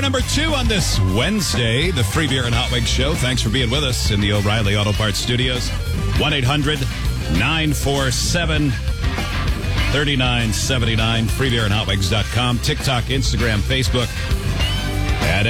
number 2 on this Wednesday, the Free Beer and Hot Wings Show. Thanks for being with us in the O'Reilly Auto Parts Studios. 1-800-947-3979. FreeBeerandHotWings.com. TikTok, Instagram, Facebook at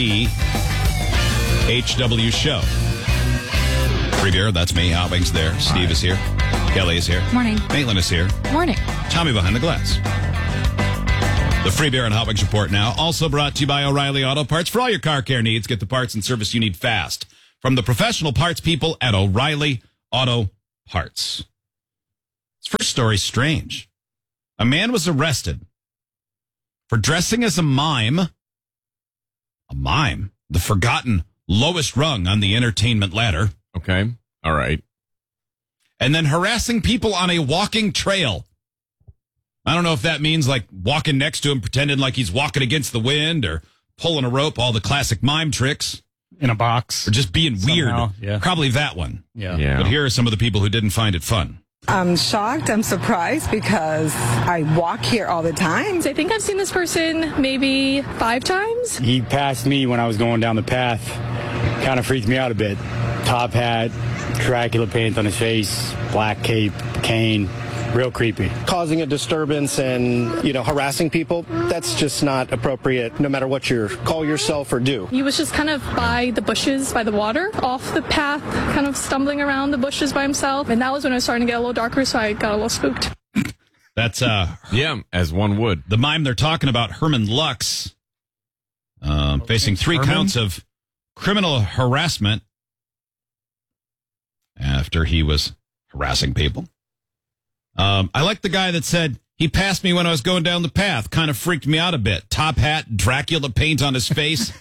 FBHW Show. Free Beer, that's me. Hot Wings there. Steve is here. Kelly is here. Morning. Maitland is here. Morning. Tommy behind the glass. The Free Beer and Hot Wings Report now. Also brought to you by O'Reilly Auto Parts. For all your car care needs, get the parts and service you need fast. From the professional parts people at O'Reilly Auto Parts. This first story is strange. A man was arrested for dressing as a mime. A mime? The forgotten lowest rung on the entertainment ladder. Okay. All right. And then harassing people on a walking trail. I don't know if that means like walking next to him, pretending like he's walking against the wind or pulling a rope, all the classic mime tricks. In a box. Or just being Somehow, weird. yeah. Probably that one. Yeah. But here are some of the people who didn't find it fun. I'm shocked. I'm surprised because I walk here all the time. I think I've seen this person maybe 5 times. He passed me when I was going down the path. Kind of freaked me out a bit. Top hat, Dracula paint on his face, black cape, cane. Real creepy. Causing a disturbance and, harassing people, that's just not appropriate no matter what you call yourself or do. He was just kind of by the bushes, by the water, off the path, kind of stumbling around the bushes by himself. And that was when it was starting to get a little darker, so I got a little spooked. That's Yeah, as one would. the mime they're talking about, Herman Lux, facing 3 counts of criminal harassment after he was harassing people. I like the guy that said, he passed me when I was going down the path. Kind of freaked me out a bit. Top hat, Dracula paint on his face.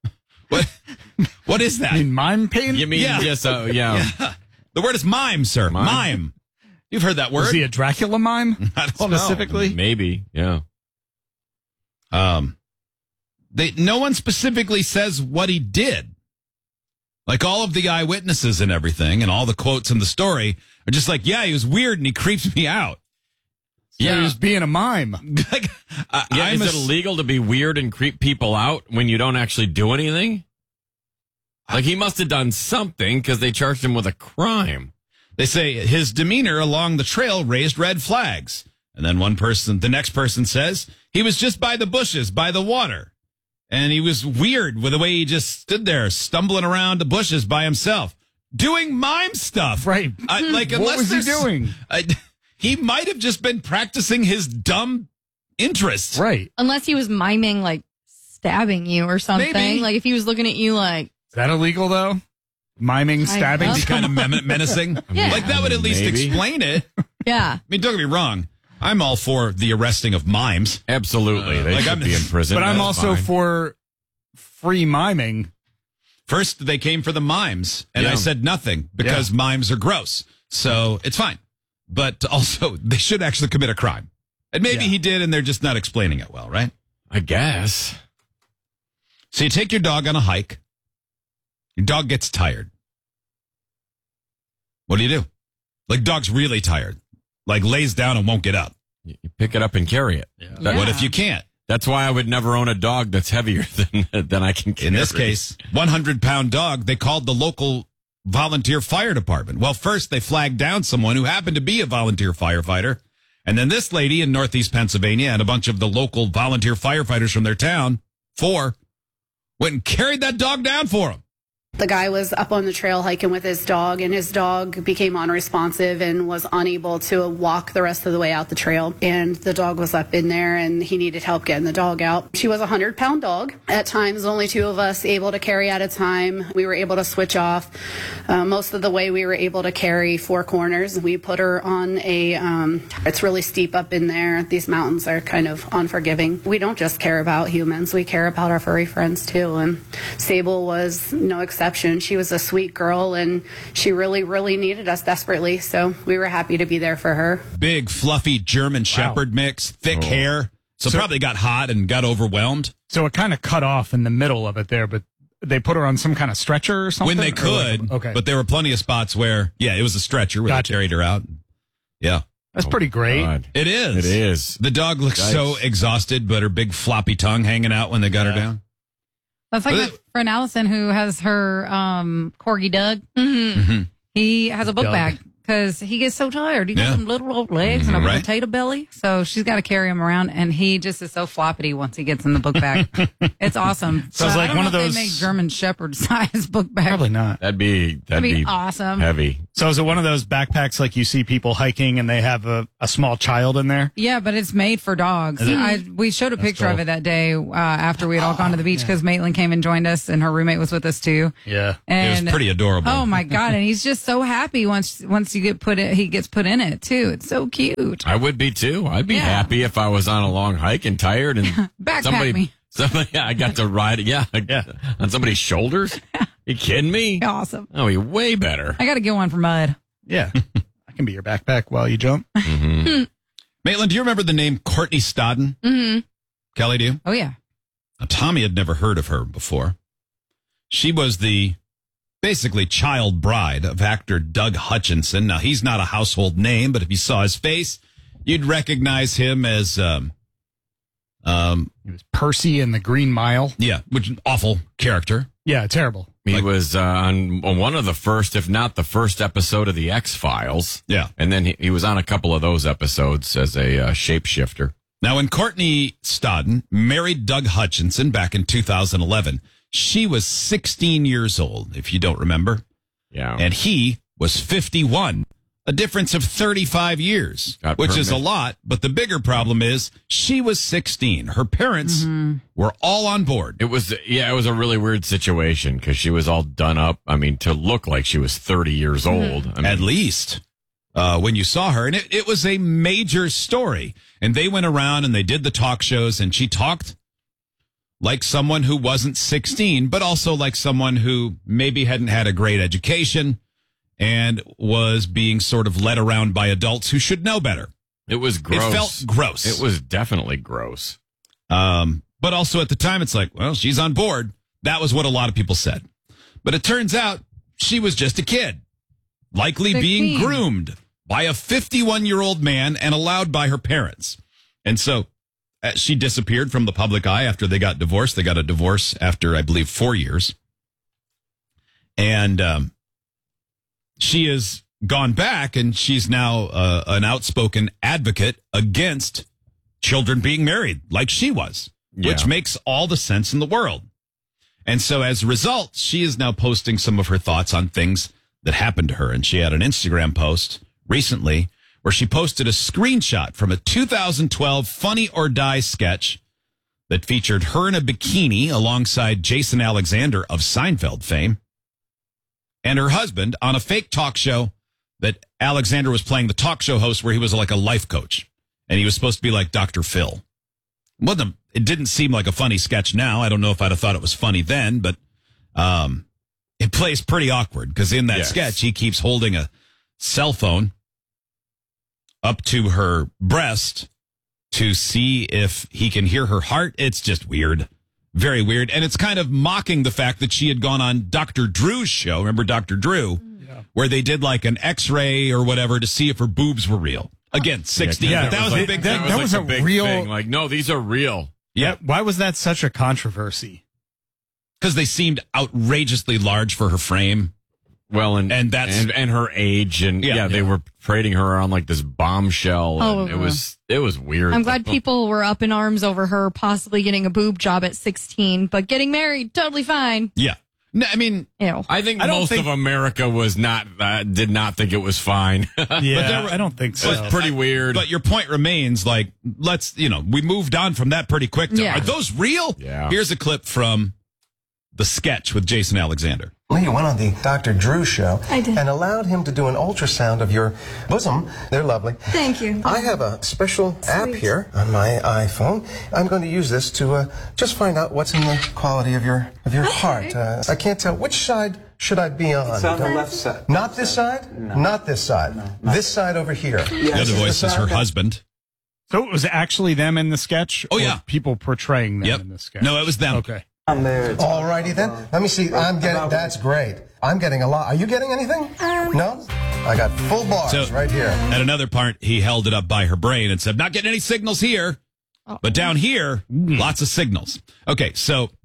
What is that? You mean mime paint? You mean just, Yeah. The word is mime, sir. Mime. You've heard that word. Was he a Dracula mime? I don't specifically? Maybe, yeah. No one specifically says what he did. Like all of the eyewitnesses and everything and all the quotes in the story are just like, yeah, he was weird and he creeps me out. Yeah, he was being a mime. Like, Is it illegal to be weird and creep people out when you don't actually do anything? Like, he must have done something because they charged him with a crime. They say his demeanor along the trail raised red flags. And then the next person says he was just by the bushes, by the water. And he was weird with the way he just stood there, stumbling around the bushes by himself, doing mime stuff. Right. Like, What was he doing? He might have just been practicing his dumb interests. Right. Unless he was miming, like, stabbing you or something. Maybe. Like, if he was looking at you like... Is that illegal, though? Miming, stabbing? Be kind of menacing. Yeah. Like, that would at least Maybe. explain it. Yeah. I mean, don't get me wrong. I'm all for the arresting of mimes. Absolutely. They like, should I'm- be in prison. But I'm That's also fine. for free miming. First, they came for the mimes, and Yeah. I said nothing because mimes are gross. So it's fine. But also, they should actually commit a crime. And maybe he did, and they're just not explaining it well, right? I guess. So you take your dog on a hike. Your dog gets tired. What do? Like, dog's really tired. Like, lays down and won't get up. You pick it up and carry it. Yeah. What if you can't? That's why I would never own a dog that's heavier than I can carry. In this case, 100-pound dog, they called the local volunteer fire department. Well, first they flagged down someone who happened to be a volunteer firefighter. And then this lady in Northeast Pennsylvania and a bunch of the local volunteer firefighters from their town, 4, went and carried that dog down for him. The guy was up on the trail hiking with his dog, and his dog became unresponsive and was unable to walk the rest of the way out the trail. And the dog was up in there, and he needed help getting the dog out. She was a 100-pound dog. At times, only 2 of us able to carry at a time. We were able to switch off. Most of the way, we were able to carry 4 corners. We put her on it's really steep up in there. These mountains are kind of unforgiving. We don't just care about humans. We care about our furry friends, too. And Sable was no exception. She was a sweet girl, and she really, really needed us desperately. So we were happy to be there for her. Big, fluffy German Shepherd mix, thick hair. So probably got hot and got overwhelmed. So it kind of cut off in the middle of it there, but they put her on some kind of stretcher or something? When they could. Okay. But there were plenty of spots where, it was a stretcher where they carried her out. Yeah. That's pretty great. God. It is. It is. The dog looks so exhausted, but her big floppy tongue hanging out when they got her down. That's like my friend Allison, who has her corgi Doug. Mm-hmm. He has a book bag because he gets so tired. He got some little old legs and a potato belly. So she's got to carry him around, and he just is so floppity once he gets in the book bag. It's awesome. So it's like I don't one know of if those. they make German Shepherd size book bag. Probably not. That'd be awesome. Heavy. So is it one of those backpacks like you see people hiking and they have a small child in there? Yeah, but it's made for dogs. We showed a picture of it that day after we had all gone to the beach because Maitland came and joined us, and her roommate was with us too. Yeah, and it was pretty adorable. Oh my god! And he's just so happy once you get he gets put in it too. It's so cute. I would be too. I'd be happy if I was on a long hike and tired and backpack me. Somebody, I got to ride on somebody's shoulders. You kidding me? Awesome. Oh, be way better. I got to get one for Mud. Yeah, I can be your backpack while you jump. Mm-hmm. Maitland, do you remember the name Courtney Stodden? Mm-hmm. Kelly, do you? Oh yeah. Now, Tommy had never heard of her before. She was the basically child bride of actor Doug Hutchinson. Now, he's not a household name, but if you saw his face, you'd recognize him as he was Percy in The Green Mile. Yeah, which is an awful character. Yeah, terrible. He was on one of the first, if not the first episode of the X-Files. Yeah. And then he was on a couple of those episodes as a shapeshifter. Now, when Courtney Stodden married Doug Hutchinson back in 2011, she was 16 years old, if you don't remember. Yeah. And he was 51. A difference of 35 years, which is a lot. But the bigger problem is she was 16. Her parents were all on board. It was a really weird situation because she was all done up. I mean, to look like she was 30 years old. I mean, at least when you saw her. And it was a major story. And they went around and they did the talk shows, and she talked like someone who wasn't 16, but also like someone who maybe hadn't had a great education and was being sort of led around by adults who should know better. It was gross. It felt gross. It was definitely gross. But also at the time, it's like, well, she's on board. That was what a lot of people said. But it turns out she was just a kid, likely 16. being groomed by a 51-year-old man and allowed by her parents. And so she disappeared from the public eye after they got divorced. They got a divorce after, I believe, 4 years. And she has gone back, and she's now an outspoken advocate against children being married like she was, which makes all the sense in the world. And so as a result, she is now posting some of her thoughts on things that happened to her. And she had an Instagram post recently where she posted a screenshot from a 2012 Funny or Die sketch that featured her in a bikini alongside Jason Alexander of Seinfeld fame and her husband on a fake talk show that Alexander was playing the talk show host where he was like a life coach. And he was supposed to be like Dr. Phil. It didn't seem like a funny sketch now. I don't know if I'd have thought it was funny then, but it plays pretty awkward because in that sketch, he keeps holding a cell phone up to her breast to see if he can hear her heart. It's just weird. Very weird. And it's kind of mocking the fact that she had gone on Dr. Drew's show. Remember Dr. Drew? Yeah. Where they did like an x-ray or whatever to see if her boobs were real. Again, 16. Yeah, but that was a big thing. That was a big real thing. Like, no, these are real. Yeah. Why was that such a controversy? Because they seemed outrageously large for her frame. Well, and that's and her age, and they were parading her around like this bombshell. And it was weird. I'm glad people were up in arms over her possibly getting a boob job at 16, but getting married, totally fine. Yeah. No, I mean, I think most of America was not did not think it was fine. Yeah, I don't think so. It's pretty weird. But your point remains, like, we moved on from that pretty quick. Are those real? Yeah. Here's a clip from the sketch with Jason Alexander. You went on the Dr. Drew show. I did. And allowed him to do an ultrasound of your bosom. They're lovely. Thank you. I have a special app here on my iPhone. I'm going to use this to just find out what's in the quality of your heart. I can't tell. Which side should I be on? It's on the left side. Not this side? No. Not this side. No. This side over here. The other voice is her husband. So it was actually them in the sketch? Oh, or yeah. people portraying them in the sketch? No, it was them. Okay. All righty then. Let me see. That's great. I'm getting a lot. Are you getting anything? No? I got full bars right here. At another part, he held it up by her brain and said, not getting any signals here, but down here, lots of signals. Okay, so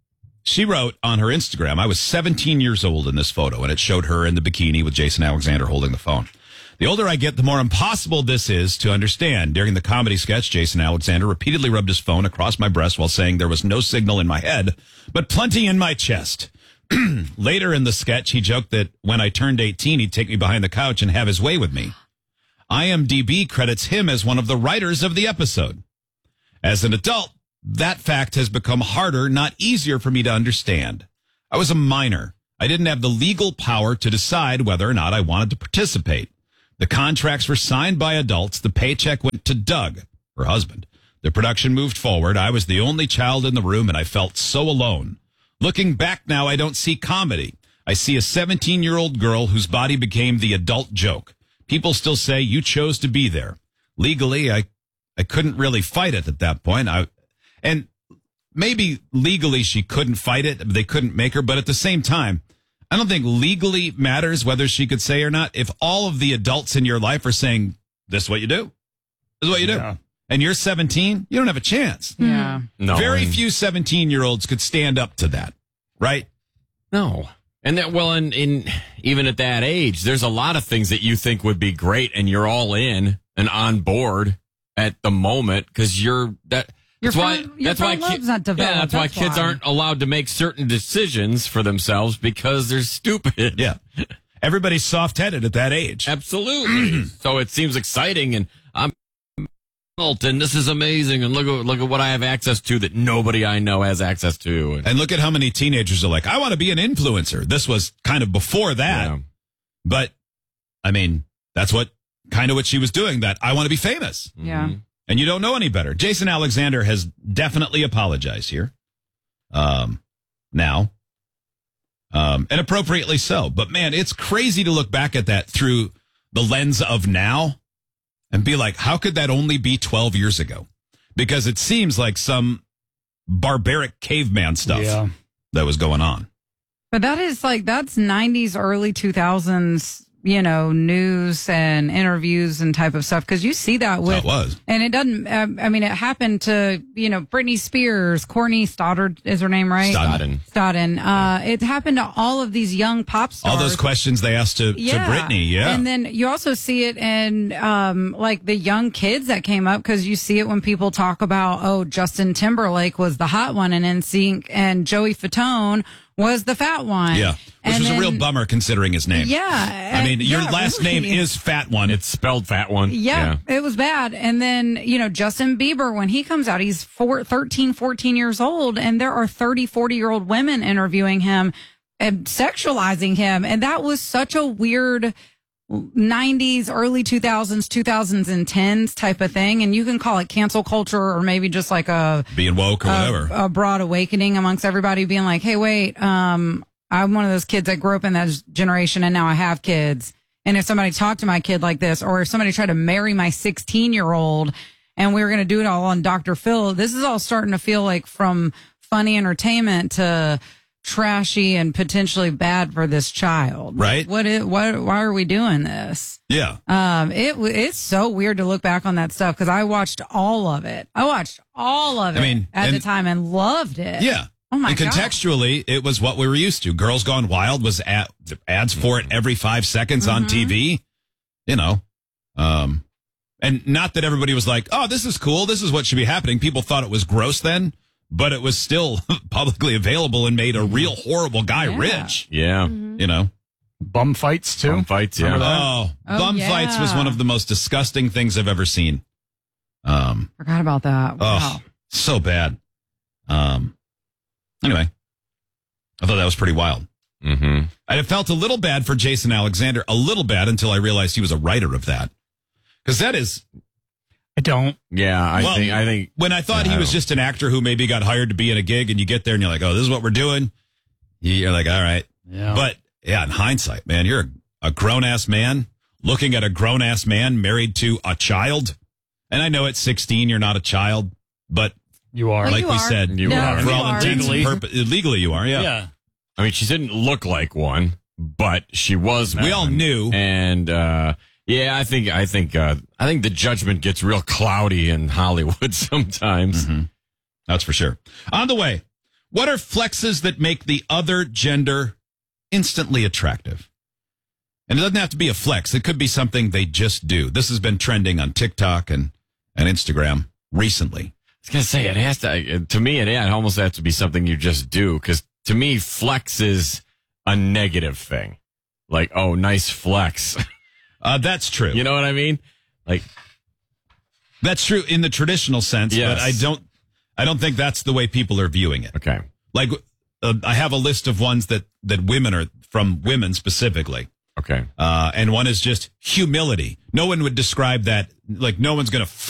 She wrote on her Instagram, I was 17 years old in this photo, and it showed her in the bikini with Jason Alexander holding the phone. The older I get, the more impossible this is to understand. During the comedy sketch, Jason Alexander repeatedly rubbed his phone across my breast while saying there was no signal in my head, but plenty in my chest. Later in the sketch, he joked that when I turned 18, he'd take me behind the couch and have his way with me. IMDb credits him as one of the writers of the episode. As an adult, that fact has become harder, not easier for me to understand. I was a minor. I didn't have the legal power to decide whether or not I wanted to participate. The contracts were signed by adults. The paycheck went to Doug, her husband. The production moved forward. I was the only child in the room, and I felt so alone. Looking back now, I don't see comedy. I see a 17-year-old girl whose body became the adult joke. People still say, you chose to be there. Legally, I couldn't really fight it at that point. And maybe legally she couldn't fight it. They couldn't make her. But at the same time, I don't think legally matters whether she could say or not. If all of the adults in your life are saying, this is what you do. This is what you do. Yeah. And you're 17, you don't have a chance. Yeah. No. Very few 17-year-olds could stand up to that, right? No. And that, well, in even at that age, there's a lot of things that you think would be great, and you're all in and on board at the moment because that's why kids aren't allowed to make certain decisions for themselves because they're stupid. Yeah. Everybody's soft-headed at that age. Absolutely. So it seems exciting, and I'm and this is amazing, and look at what I have access to that nobody I know has access to. And look at how many teenagers are like, I want to be an influencer. This was kind of before that. Yeah. But, I mean, that's what she was doing, that I want to be famous. Yeah. And you don't know any better. Jason Alexander has definitely apologized here. Now. And appropriately so. But, man, it's crazy to look back at that through the lens of now. And be like, how could that only be 12 years ago? Because it seems like some barbaric caveman stuff that was going on. But that's 90s, early 2000s, news and interviews and type of stuff. Because you see that with. It was. And it doesn't, it happened to, Britney Spears, Courtney Stoddard is her name, right? Stodden. It happened to all of these young pop stars. All those questions they asked to Britney, yeah. And then you also see it in, the young kids that came up, because you see it when people talk about, Justin Timberlake was the hot one in NSYNC and Joey Fatone was the fat one. Yeah. Which was a real bummer considering his name. Yeah. I mean, your last name is Fat One. It's spelled Fat One. Yeah, it was bad. And then, Justin Bieber, when he comes out, he's 13, 14 years old, and there are 30, 40-year-old women interviewing him and sexualizing him. And that was such a weird 90s, early 2000s, 2010s type of thing. And you can call it cancel culture or maybe just like being woke or whatever. A broad awakening amongst everybody being like, hey, wait, I'm one of those kids that grew up in that generation and now I have kids. And if somebody talked to my kid like this, or if somebody tried to marry my 16-year-old and we were going to do it all on Dr. Phil, this is all starting to feel like from funny entertainment to trashy and potentially bad for this child. Right. Why are we doing this? Yeah. It's so weird to look back on that stuff because I watched all of it. At the time and loved it. Yeah. Oh my God. And contextually, it was what we were used to. Girls Gone Wild was ads for it every 5 seconds on TV. And not that everybody was like, oh, this is cool. This is what should be happening. People thought it was gross then. But it was still publicly available and made a real horrible guy rich. Yeah. Bum fights, too. Bum fights, yeah. Bum fights was one of the most disgusting things I've ever sine. Forgot about that. Wow. So bad. Anyway, I thought that was pretty wild. Mm-hmm. I felt a little bad for Jason Alexander, a little bad until I realized he was a writer of that. Because that is... I don't. Yeah, I think when I thought he was just an actor who maybe got hired to be in a gig, and you get there and you're like, oh, this is what we're doing. You're like, all right. Yeah. But yeah, in hindsight, man, you're a grown ass man looking at a grown ass man married to a child. And I know at 16, you're not a child, but you are. Like we said, you are. For all intents and purposes, legally you are. Yeah. Yeah. I mean, she didn't look like one, but she was. We all knew. And, yeah, I think the judgment gets real cloudy in Hollywood sometimes. Mm-hmm. That's for sure. On the way, What are flexes that make the other gender instantly attractive? And it doesn't have to be a flex. It could be something they just do. This has been trending on TikTok and Instagram recently. I was going to say, it has to me, it almost has to be something you just do. Because to me, flex is a negative thing. Like, oh, nice flex. That's true. You know what I mean? Like, that's true in the traditional sense, yes. But I don't think that's the way people are viewing it. Okay. Like, I have a list of ones that women are, from women specifically. Okay. And one is just humility. No one would describe that, like, no one's going to